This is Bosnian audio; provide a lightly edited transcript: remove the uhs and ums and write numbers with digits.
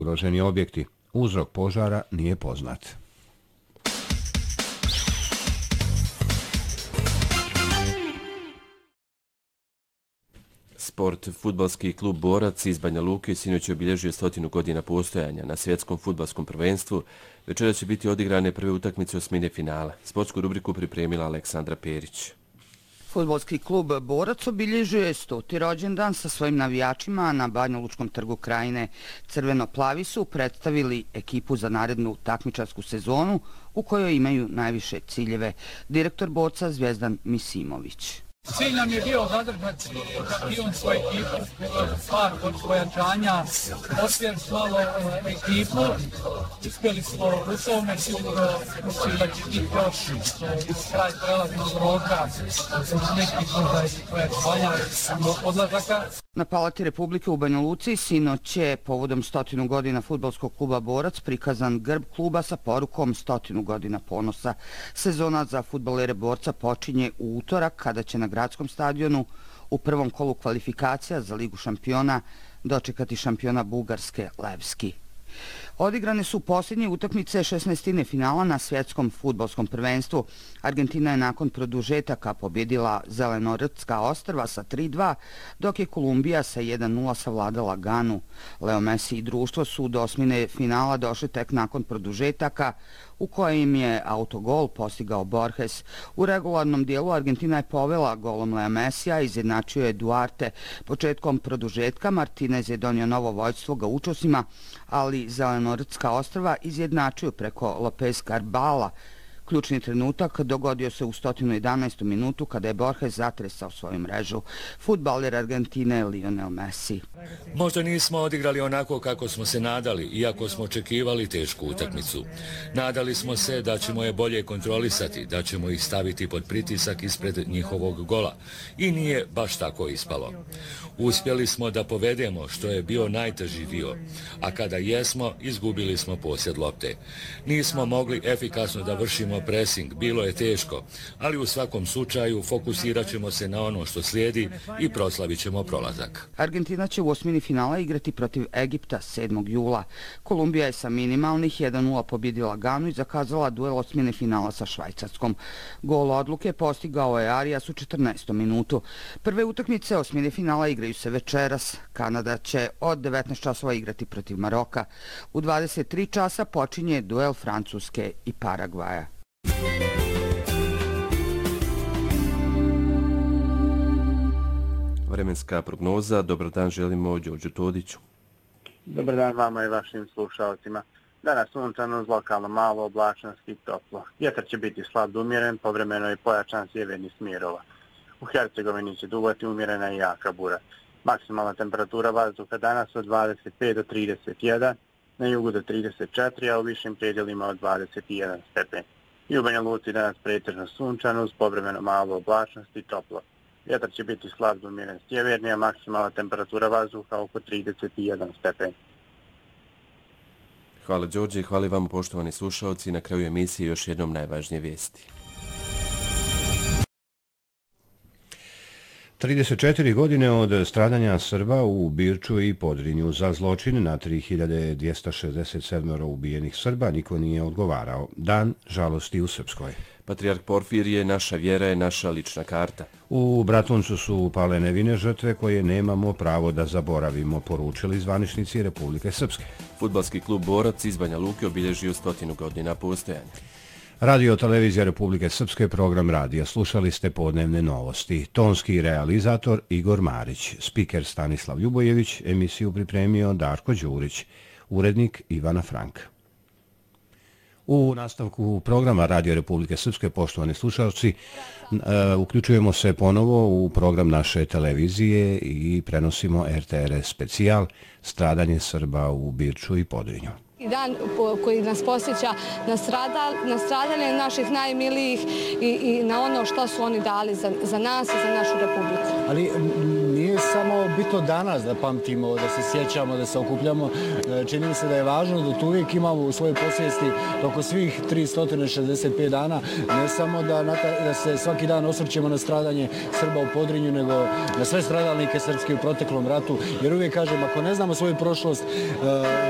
Ugroženi objekti. Uzrok požara nije poznat. Sport. Fudbalski klub Borac iz Banja Luke sinoć je obilježio 100 godina postojanja na svjetskom fudbalskom prvenstvu. Večera će biti odigrane prve utakmice osmine finala. Sportsku rubriku pripremila Aleksandra Perić. Fudbalski klub Borac obilježuje 100. rođendan sa svojim navijačima na Banjalučkom trgu Krajine. Crveno-plavi su predstavili ekipu za narednu takmičarsku sezonu u kojoj imaju najviše ciljeve. Direktor Borca Zvijezdan Misimović. Cilj nam je bio zadržati šampion svoju ekipu, stvar od pojačanja, osvijest malo ekipu. Uspjeli smo u tome sigurno da će biti još kraj prelaznog roka, nekih možda i pojačanja odlazaka. Na Palati Republike u Banja Luci sinoć je povodom 100 godina fudbalskog kluba Borac prikazan grb kluba sa porukom 100 godina ponosa. Sezona za fudbalere Borca počinje u utorak kada će na gradskom stadionu u prvom kolu kvalifikacija za Ligu šampiona dočekati šampiona Bugarske Levski. Odigrane su posljednje utakmice 16. finala na svjetskom fudbalskom prvenstvu. Argentina je nakon produžetaka pobjedila Zelenortska ostrva sa 3-2, dok je Kolumbija sa 1-0 savladala Ganu. Leo Messi i društvo su do osmine finala došli tek nakon produžetaka, u kojem je autogol postigao Borges. U regularnom dijelu Argentina je povela golom Lea Messija, izjednačio je Duarte. Početkom produžetka Martinez je donio novo vođstvo gaučosima, ali Zelenortska ostrva izjednačio preko Lopez Garbala. Ključni trenutak dogodio se u 111. minutu kada je Borges zatresao svoju mrežu. Fudbaler Argentine Lionel Messi. Možda nismo odigrali onako kako smo se nadali, iako smo očekivali tešku utakmicu. Nadali smo se da ćemo je bolje kontrolisati, da ćemo ih staviti pod pritisak ispred njihovog gola. I nije baš tako ispalo. Uspjeli smo da povedemo, što je bio najteži dio, a kada jesmo, izgubili smo posjed lopte. Nismo mogli efikasno da vršimo presing, bilo je teško, ali u svakom slučaju fokusirat ćemo se na ono što slijedi i proslavit ćemo prolazak. Argentina će u osmini finala igrati protiv Egipta 7. jula. Kolumbija je sa minimalnih 1-0 pobjedila Ganu i zakazala duel osmine finala sa Švajcarskom. Gol odluke postigao je Arias u 14. minutu. Prve utakmice osmine finala igraju se večeras. Kanada će od 19 časova igrati protiv Maroka. U 23 časa počinje duel Francuske i Paragvaja. Vremenska prognoza. Dobar dan želimo Đorđu Todiću. Dobar dan vama i vašim slušalcima. Danas sunčano, lokalno malo, oblačnosti i toplo. Vjetar će biti slab do umjeren, povremeno i pojačan sjevernih smjerova. U Hercegovini će duvati umjerena i jaka bura. Maksimalna temperatura vazduha danas od 25 do 31, na jugu do 34, a u višim predjelima od 21 stepen. I u Banja Luci danas pretežno sunčano, uz povremeno malo oblačnosti i toplo. Vjetar će biti slab do umjeren sjeverni, a maksimalna temperatura vazduha oko 31 stepen. Hvala Đorđe i hvala vam poštovani slušalci. Na kraju emisije još jednom najvažnije vijesti. 34 godine od stradanja Srba u Birču i Podrinju za zločin na 3267 ubijenih Srba niko nije odgovarao. Dan žalosti u Srpskoj. Patrijarh Porfirije, naša vjera je naša lična karta. U Bratuncu su pale nevine žrtve koje nemamo pravo da zaboravimo, poručili zvaničnici Republike Srpske. Fudbalski klub Borac iz Banja Luke obilježio 100 godina postojanja. Radio televizija Republike Srpske, program radija. Slušali ste podnevne novosti. Tonski realizator Igor Marić, spiker Stanislav Ljubojević, emisiju pripremio Darko Đurić, urednik Ivana Frank. U nastavku programa Radio Republike Srpske, poštovani slušalci, uključujemo se ponovo u program naše televizije i prenosimo RTRS specijal Stradanje Srba u Birču i Podrinju. Dan koji nas posjeća na stradanje naših najmilijih i na ono što su oni dali za nas i za našu republiku. Ali nije samo bitno danas da pamtimo, da se sjećamo, da se okupljamo. Čini mi se da je važno da to uvijek imamo u svojoj posvijesti oko svih 365 dana, ne samo da se svaki dan osvrćemo na stradanje Srba u Podrinju, nego na sve stradalnike srpske u proteklom ratu. Jer uvijek kažem, ako ne znamo svoju prošlost,